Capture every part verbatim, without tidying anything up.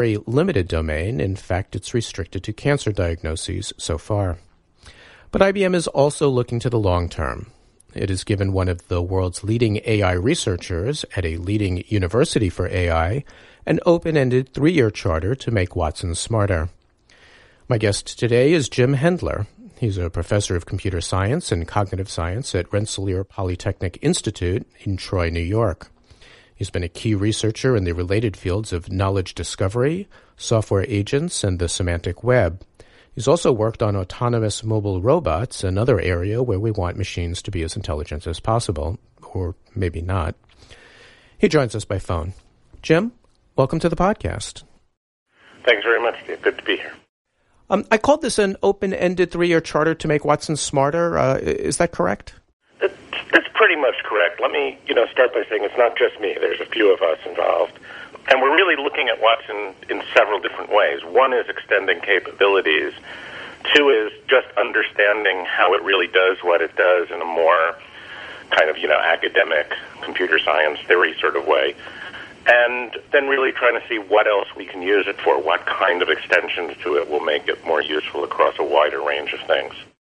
very limited domain. In fact, it's restricted to cancer diagnoses so far. But I B M is also looking to the long term. It has given one of the world's leading A I researchers at a leading university for A I an open-ended three-year charter to make Watson smarter. My guest today is Jim Hendler. He's a professor of computer science and cognitive science at Rensselaer Polytechnic Institute in Troy, New York. He's been a key researcher in the related fields of knowledge discovery, software agents, and the semantic web. He's also worked on autonomous mobile robots, another area where we want machines to be as intelligent as possible, or maybe not. He joins us by phone. Jim, welcome to the podcast. Thanks very much, Steve. Good to be here. Um, I called this an open-ended three-year charter to make Watson smarter. Uh, is that correct? That's, that's pretty much correct. Let me, you know, start by saying it's not just me. There's a few of us involved. And we're really looking at Watson in several different ways. One is extending capabilities. Two is just understanding how it really does what it does in a more kind of, you know, academic computer science theory sort of way. And then really trying to see what else we can use it for, what kind of extensions to it will make it more useful across a wider range of things.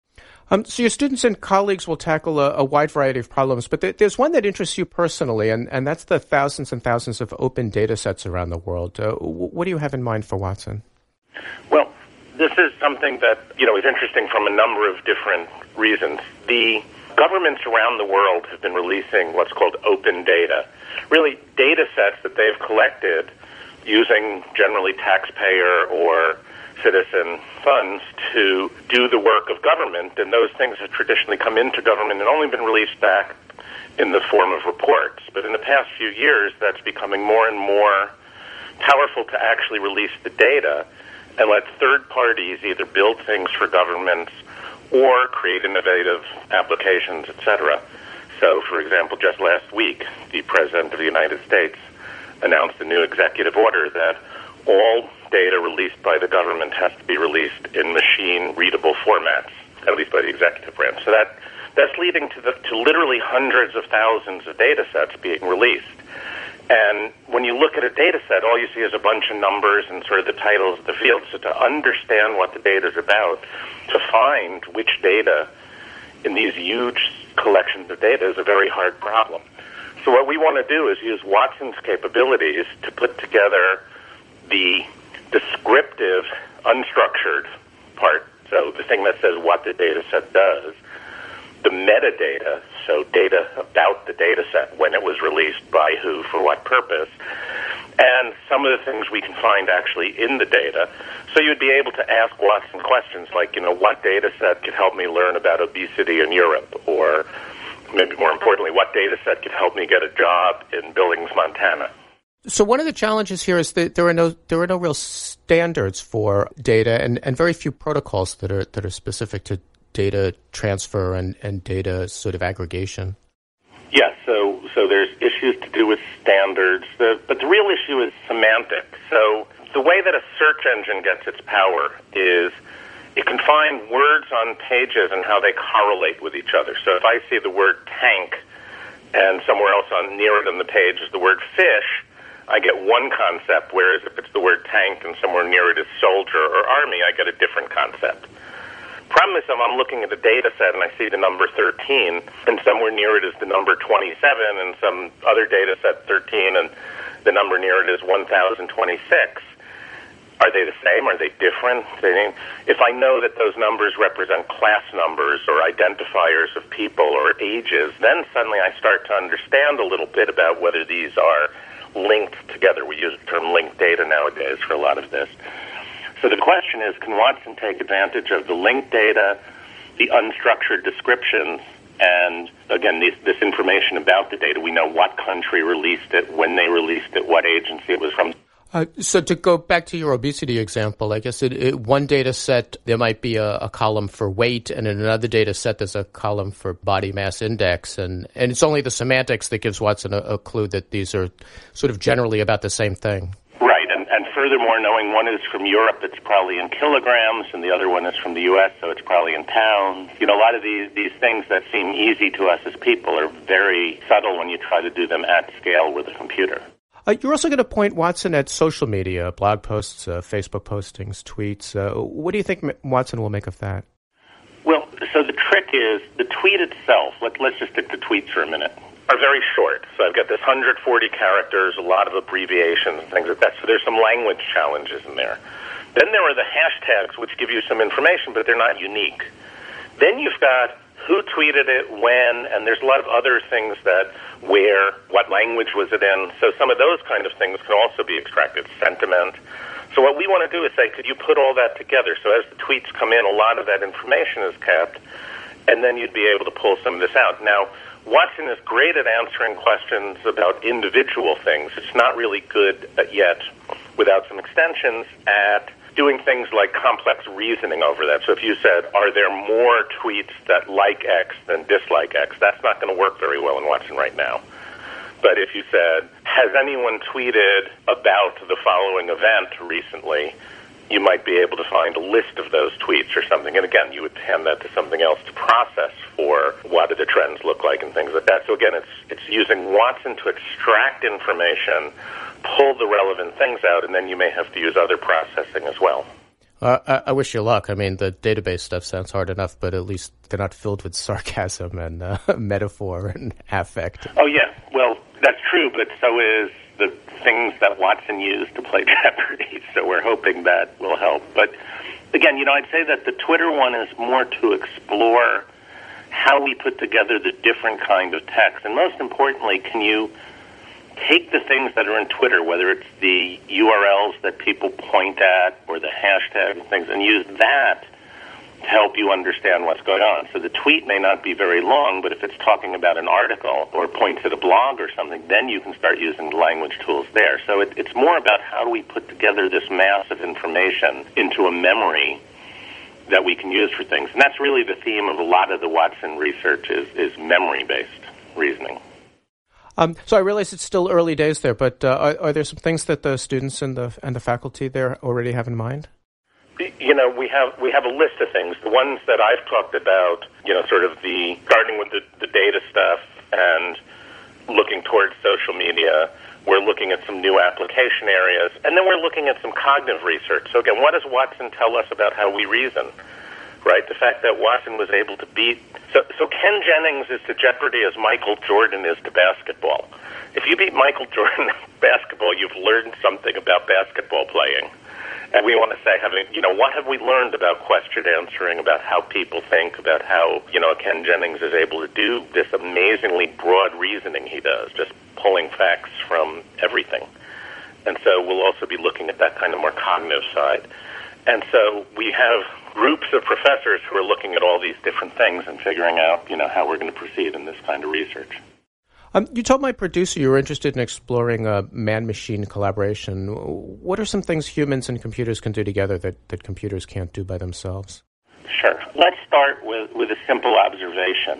Um, so your students and colleagues will tackle a, a wide variety of problems, but there, there's one that interests you personally, and, and that's the thousands and thousands of open data sets around the world. Uh, what do you have in mind for Watson? Well, this is something that, you know, is interesting from a number of different reasons. The governments around the world have been releasing what's called open data, really data sets that they've collected using generally taxpayer or citizen funds to do the work of government, and those things have traditionally come into government and only been released back in the form of reports. But in the past few years, that's becoming more and more powerful to actually release the data and let third parties either build things for governments or create innovative applications, et cetera. So, for example, just last week, the President of the United States announced a new executive order that all data released by the government has to be released in machine-readable formats, at least by the executive branch. So that that's leading to, the, to literally hundreds of thousands of data sets being released. And when you look at a data set, all you see is a bunch of numbers and sort of the titles of the field. So to understand what the data is about, to find which data in these huge collections of data is a very hard problem. So what we want to do is use Watson's capabilities to put together the descriptive, unstructured part, so the thing that says what the data set does, the metadata, so data about the data set, when it was released, by who, for what purpose, and some of the things we can find actually in the data. So you'd be able to ask Watson questions like, you know, what data set could help me learn about obesity in Europe, or maybe more importantly, what data set could help me get a job in Billings, Montana. So one of the challenges here is that there are no there are no real standards for data, and, and very few protocols that are that are specific to data transfer and, and data sort of aggregation. Yeah, so so there's issues to do with standards, the, but the real issue is semantic. So the way that a search engine gets its power is it can find words on pages and how they correlate with each other. So if I see the word tank and somewhere else on nearer than the page is the word fish, I get one concept, whereas if it's the word tank and somewhere near it is soldier or army, I get a different concept. Problem is, if I'm looking at a data set and I see the number thirteen, and somewhere near it is the number twenty-seven, and some other data set thirteen, and the number near it is one thousand twenty-six, are they the same? Are they different? If I know that those numbers represent class numbers or identifiers of people or ages, then suddenly I start to understand a little bit about whether these are linked together. We use the term linked data nowadays for a lot of this. So the question is, can Watson take advantage of the linked data, the unstructured descriptions, and, again, this, this information about the data? We know what country released it, when they released it, what agency it was from. Uh, so to go back to your obesity example, I guess it, it, one data set, there might be a, a column for weight, and in another data set, there's a column for body mass index. And, and it's only the semantics that gives Watson a, a clue that these are sort of generally about the same thing. Right, and, and furthermore, knowing one is from Europe, it's probably in kilograms, and the other one is from the U S, so it's probably in pounds. You know, a lot of these, these things that seem easy to us as people are very subtle when you try to do them at scale with a computer. Uh, you're also going to point Watson at social media, blog posts, uh, Facebook postings, tweets. Uh, what do you think Watson will make of that? Well, so the trick is the tweet itself, let, let's just stick to tweets for a minute, are very short. So I've got this one hundred forty characters, a lot of abbreviations and things like that. So there's some language challenges in there. Then there are the hashtags, which give you some information, but they're not unique. Then you've got who tweeted it, when, and there's a lot of other things that where, what language was it in. So some of those kind of things can also be extracted, sentiment. So what we want to do is say, could you put all that together? So as the tweets come in, a lot of that information is kept, and then you'd be able to pull some of this out. Now, Watson is great at answering questions about individual things. It's not really good yet, without some extensions, at doing things like complex reasoning over that. So if you said, are there more tweets that like X than dislike X, that's not going to work very well in Watson right now. But if you said, has anyone tweeted about the following event recently, you might be able to find a list of those tweets or something. And again, you would hand that to something else to process for what do the trends look like and things like that. So again, it's it's using Watson to extract information, pull the relevant things out, and then you may have to use other processing as well. Uh, I, I wish you luck. I mean, the database stuff sounds hard enough, but at least they're not filled with sarcasm and uh, metaphor and affect. Oh, yeah. Well, that's true, but so is the things that Watson used to play Jeopardy. So we're hoping that will help. But again, you know, I'd say that the Twitter one is more to explore how we put together the different kind of text. And most importantly, can you take the things that are in Twitter, whether it's the U R Ls that people point at or the hashtag and things, and use that to help you understand what's going on. So the tweet may not be very long, but if it's talking about an article or points at a blog or something, then you can start using the language tools there. So it, it's more about how do we put together this mass of information into a memory that we can use for things. And that's really the theme of a lot of the Watson research is, is memory-based reasoning. Um, so I realize it's still early days there, but uh, are, are there some things that the students and the and the faculty there already have in mind? You know, we have we have a list of things. The ones that I've talked about, you know, sort of the starting with the, the data stuff and looking towards social media. We're looking at some new application areas, and then we're looking at some cognitive research. So again, what does Watson tell us about how we reason? Right, the fact that Watson was able to beat. So, so Ken Jennings is to Jeopardy as Michael Jordan is to basketball. If you beat Michael Jordan at basketball, you've learned something about basketball playing. And we want to say, having, you know, what have we learned about question answering, about how people think, about how, you know, Ken Jennings is able to do this amazingly broad reasoning he does, just pulling facts from everything. And so we'll also be looking at that kind of more cognitive side. And so we have groups of professors who are looking at all these different things and figuring out, you know, how we're going to proceed in this kind of research. Um, you told my producer you were interested in exploring uh, man-machine collaboration. What are some things humans and computers can do together that, that computers can't do by themselves? Sure. Let's start with, with a simple observation.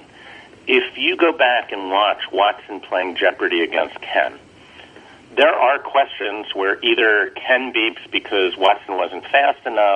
If you go back and watch Watson playing Jeopardy against Ken, there are questions where either Ken beeps because Watson wasn't fast enough,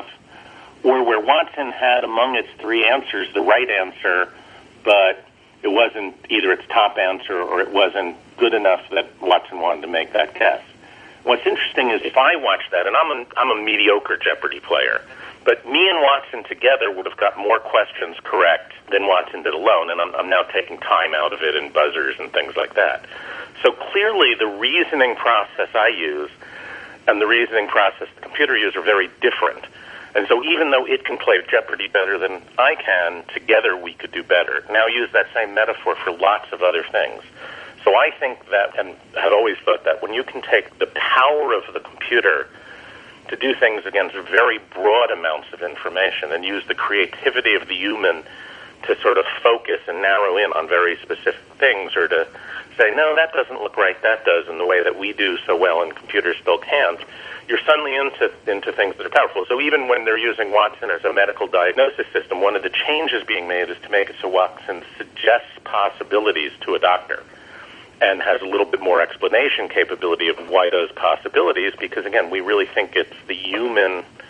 or where Watson had among its three answers the right answer, but it wasn't either its top answer or it wasn't good enough that Watson wanted to make that guess. What's interesting is if I watch that, and I'm a, I'm a mediocre Jeopardy player, but me and Watson together would have got more questions correct than Watson did alone, and I'm, I'm now taking time out of it and buzzers and things like that. So clearly the reasoning process I use and the reasoning process the computer uses are very different. And so even though it can play Jeopardy better than I can, together we could do better. Now use that same metaphor for lots of other things. So I think that, and I've always thought that, when you can take the power of the computer to do things against very broad amounts of information and use the creativity of the human to sort of focus and narrow in on very specific things, or to say, no, that doesn't look right, that does, in the way that we do so well and computers still can't, you're suddenly into into things that are powerful. So even when they're using Watson as a medical diagnosis system, one of the changes being made is to make it so Watson suggests possibilities to a doctor and has a little bit more explanation capability of why those possibilities, because, again, we really think it's the human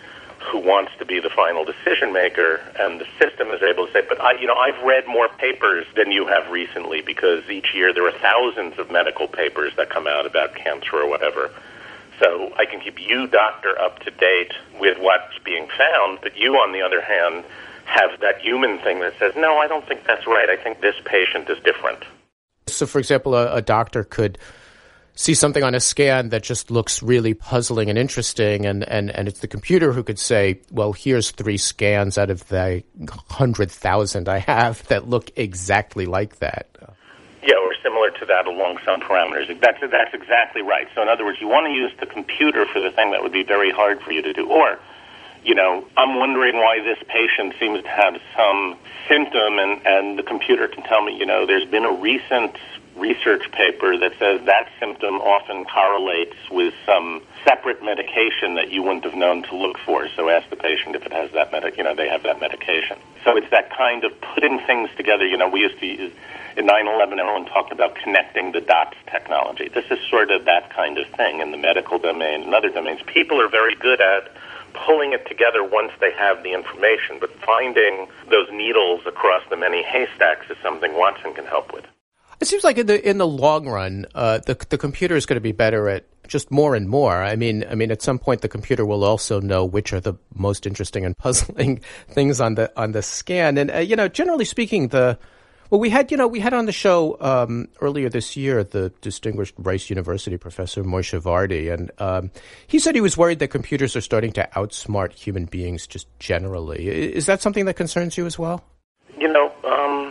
who wants to be the final decision maker, and the system is able to say, but I, you know, I've read more papers than you have recently, because each year there are thousands of medical papers that come out about cancer or whatever. So I can keep you, doctor, up to date with what's being found, but you, on the other hand, have that human thing that says, no, I don't think that's right. I think this patient is different. So, for example, a, a doctor could see something on a scan that just looks really puzzling and interesting, and, and, and it's the computer who could say, well, here's three scans out of the one hundred thousand I have that look exactly like that. Yeah, or similar to that along some parameters. That's, that's exactly right. So in other words, you want to use the computer for the thing that would be very hard for you to do. Or, you know, I'm wondering why this patient seems to have some symptom, and, and the computer can tell me, you know, there's been a recent research paper that says that symptom often correlates with some separate medication that you wouldn't have known to look for. So ask the patient if it has that medic, you know, they have that medication. So it's that kind of putting things together. You know, we used to use, in nine eleven, everyone talked about connecting the dots technology. This is sort of that kind of thing in the medical domain and other domains. People are very good at pulling it together once they have the information, but finding those needles across the many haystacks is something Watson can help with. It seems like in the in the long run, uh, the the computer is going to be better at just more and more. I mean, I mean, at some point, the computer will also know which are the most interesting and puzzling things on the on the scan. And uh, you know, generally speaking, the well, we had you know we had on the show um, earlier this year the distinguished Rice University professor Moshe Vardi, and um, he said he was worried that computers are starting to outsmart human beings just generally. Is that something that concerns you as well? You know. Um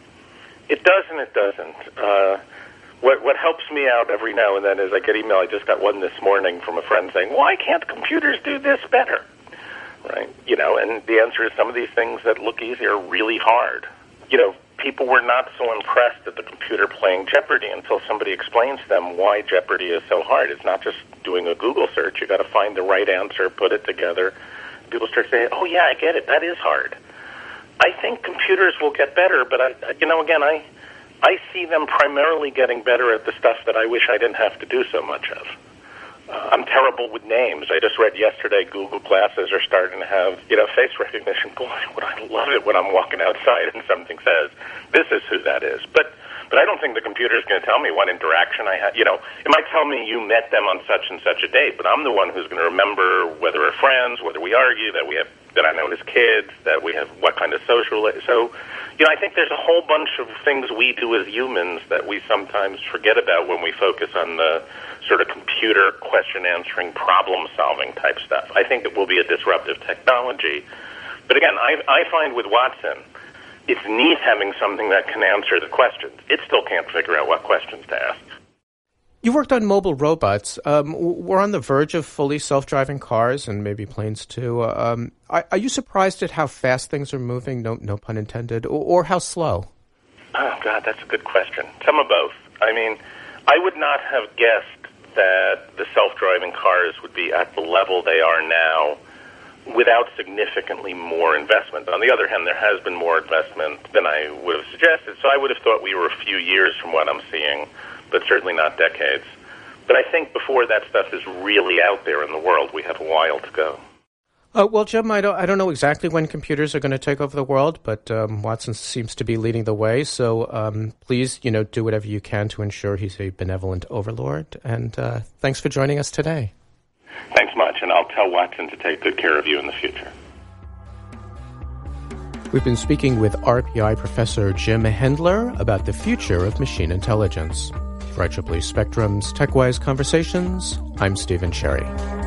It does and it doesn't. Uh, what what helps me out every now and then is I get email. I just got one this morning from a friend saying, why can't computers do this better? Right? You know, and the answer is some of these things that look easy are really hard. You know, people were not so impressed at the computer playing Jeopardy until somebody explains to them why Jeopardy is so hard. It's not just doing a Google search. You got to find the right answer, put it together. People start saying, oh, yeah, I get it. That is hard. I think computers will get better, but, I, you know, again, I I see them primarily getting better at the stuff that I wish I didn't have to do so much of. Uh, I'm terrible with names. I just read yesterday Google Glasses are starting to have, you know, face recognition. Boy, would I love it when I'm walking outside and something says, this is who that is. But but I don't think the computer is going to tell me what interaction I had. You know, it might tell me you met them on such and such a date, but I'm the one who's going to remember whether we're friends, whether we argue, that we have, that I know his kids, that we have what kind of social. So, you know, I think there's a whole bunch of things we do as humans that we sometimes forget about when we focus on the sort of computer question-answering, problem-solving type stuff. I think it will be a disruptive technology. But again, I, I find with Watson, it's neat having something that can answer the questions. It still can't figure out what questions to ask. You worked on mobile robots. Um, we're on the verge of fully self-driving cars and maybe planes too. Um, are, are you surprised at how fast things are moving? No, no pun intended. Or, or how slow? Oh God, that's a good question. Some of both. I mean, I would not have guessed that the self-driving cars would be at the level they are now without significantly more investment. On the other hand, there has been more investment than I would have suggested. So I would have thought we were a few years from what I'm seeing, but certainly not decades. But I think before that stuff is really out there in the world, we have a while to go. Uh, well, Jim, I don't, I don't know exactly when computers are going to take over the world, but um, Watson seems to be leading the way. So um, please, you know, do whatever you can to ensure he's a benevolent overlord. And uh, thanks for joining us today. Thanks much, and I'll tell Watson to take good care of you in the future. We've been speaking with R P I Professor Jim Hendler about the future of machine intelligence. For I triple E Spectrum's TechWise Conversations, I'm Stephen Cherry.